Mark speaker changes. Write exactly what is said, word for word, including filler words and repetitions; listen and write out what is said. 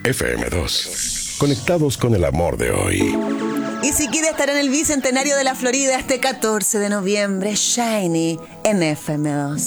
Speaker 1: F M dos. Conectados con el amor de hoy.
Speaker 2: Y si quiere estar en el Bicentenario de la Florida este catorce de noviembre, Shiny en F M dos.